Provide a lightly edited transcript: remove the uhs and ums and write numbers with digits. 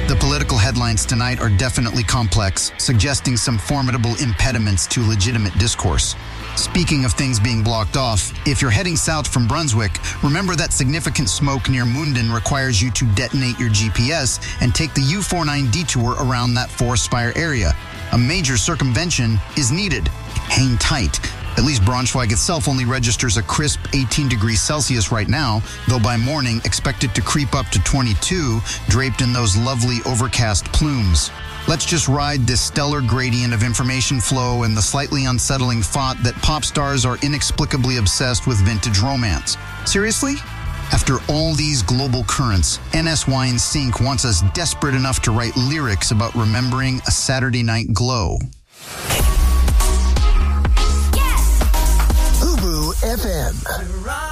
The political headlines tonight are definitely complex, suggesting some formidable impediments to legitimate discourse. Speaking of things being blocked off, if you're heading south from Brunswick, remember that significant smoke near Munden requires you to detonate your GPS and take the U49 detour around that Forest Spire area. A major circumvention is needed. Hang tight. At least Braunschweig itself only registers a crisp 18 degrees Celsius right now, though by morning expected to creep up to 22, draped in those lovely overcast plumes. Let's just ride this stellar gradient of information flow and the slightly unsettling thought that pop stars are inexplicably obsessed with vintage romance. Seriously? After all these global currents, NS Wine Sync wants us desperate enough to write lyrics about remembering a Saturday night glow. Ubu FM.